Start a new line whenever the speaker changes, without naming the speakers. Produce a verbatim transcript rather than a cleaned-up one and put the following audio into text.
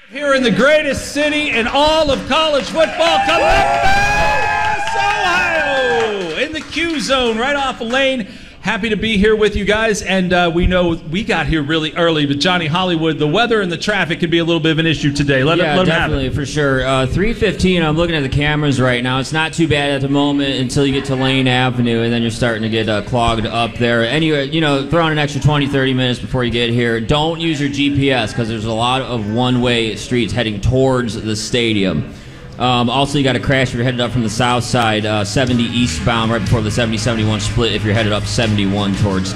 Here in the greatest city in all of college football, Columbus, Ohio, in the Q Zone, right off of Lane. Happy to be here with you guys, and uh, we know we got here really early, but Johnny Hollywood, the weather and the traffic could be a little bit of an issue today. Let,
yeah,
it, let
definitely,
him have it.
for sure. Uh, three fifteen, I'm looking at the cameras right now. It's not too bad at the moment until you get to Lane Avenue, and then you're starting to get uh, clogged up there. Anyway, you know, throw on an extra twenty, thirty minutes before you get here. Don't use your G P S because there's a lot of one-way streets heading towards the stadium. Um, also, you got to crash if you're headed up from the south side, uh, seventy eastbound right before the seventy seventy-one split if you're headed up seventy-one towards